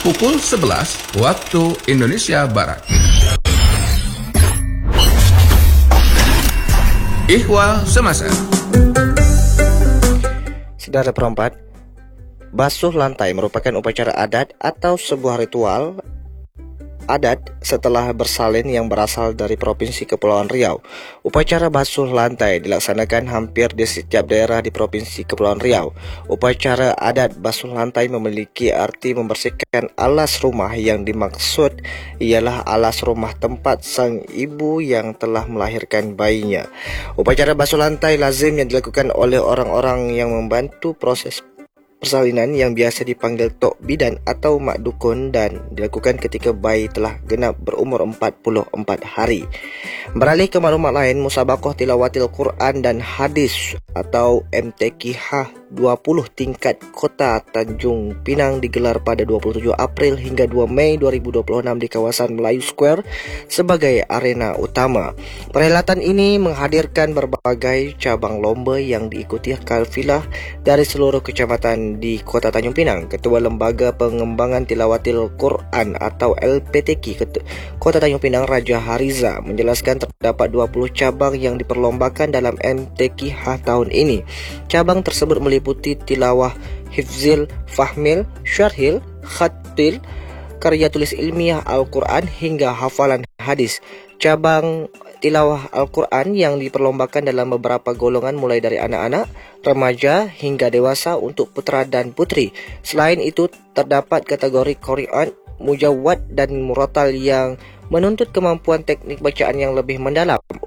pukul 11 waktu Indonesia Barat. Ihwal Semasa. Saudara perempat, basuh lantai merupakan upacara adat atau sebuah ritual adat setelah bersalin yang berasal dari Provinsi Kepulauan Riau. Upacara basuh lantai dilaksanakan hampir di setiap daerah di Provinsi Kepulauan Riau. Upacara adat basuh lantai memiliki arti membersihkan alas rumah, yang dimaksud ialah alas rumah tempat sang ibu yang telah melahirkan bayinya. Upacara basuh lantai lazim yang dilakukan oleh orang-orang yang membantu proses persalinan yang biasa dipanggil Tok Bidan atau Mak Dukun, dan dilakukan ketika bayi telah genap berumur 44 hari. Beralih ke maklumat lain, Musabaqah Tilawatil Quran dan Hadis atau MTQH 20 tingkat Kota Tanjung Pinang digelar pada 27 April hingga 2 Mei 2026 di kawasan Melayu Square sebagai arena utama. Perhelatan ini menghadirkan berbagai cabang lomba yang diikuti kafilah dari seluruh kecamatan di Kota Tanjung Pinang. Ketua Lembaga Pengembangan Tilawatil Quran atau LPTQ Kota Tanjung Pinang, Raja Hariza, menjelaskan terdapat 20 cabang yang diperlombakan dalam MTQH tahun ini. Cabang tersebut meliputi tilawah, hifzil, fahmil, syarhil, khatil, karya tulis ilmiah Al-Quran hingga hafalan hadis. Cabang tilawah Al-Quran yang diperlombakan dalam beberapa golongan mulai dari anak-anak, remaja hingga dewasa untuk putra dan putri. Selain itu terdapat kategori Quran, mujawwad dan muratal yang menuntut kemampuan teknik bacaan yang lebih mendalam.